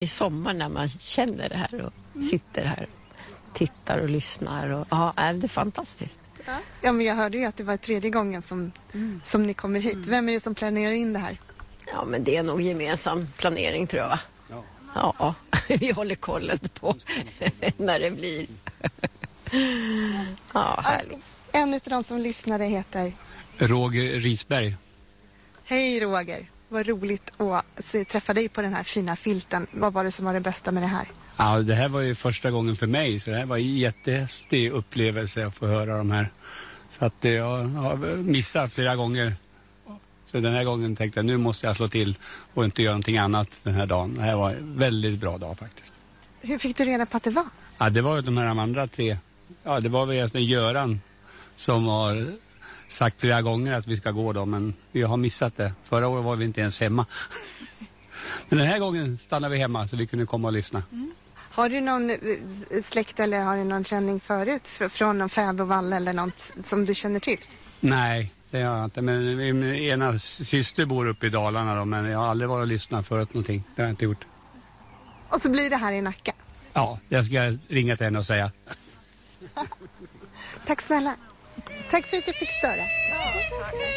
sommar när man känner det här och sitter här, tittar och lyssnar. Och, ja, det är fantastiskt. Ja, men jag hörde ju att det var 3:e gången som ni kommer hit. Vem är det som planerar in det här? Ja, men det är nog gemensam planering, tror jag, va? Ja, vi håller kollet på när det blir. Ja, härligt. En av de som lyssnade heter Roger Risberg. Hej Roger, vad roligt att träffa dig på den här fina filten. Vad var det som var det bästa med det här? Ja, det här var ju första gången för mig, så det här var en jättehäftig upplevelse att få höra de här. Så att jag har missat flera gånger. Så den här gången tänkte jag, nu måste jag slå till och inte göra någonting annat den här dagen. Det här var en väldigt bra dag faktiskt. Hur fick du reda på att det var? Ja, det var ju de här andra 3. Ja, det var väl egentligen Göran som har sagt flera gånger att vi ska gå då, men vi har missat det. Förra året var vi inte ens hemma. Men den här gången stannade vi hemma så vi kunde komma och lyssna. Har du någon släkt eller har du någon känning förut från någon fäbodvall eller något som du känner till? Nej, det har jag inte. Men min ena syster bor uppe i Dalarna då, men jag har aldrig varit och lyssnat förut någonting. Det har jag inte gjort. Och så blir det här i Nacka? Ja, jag ska ringa till henne och säga. Tack snälla. Tack för att jag fick störa.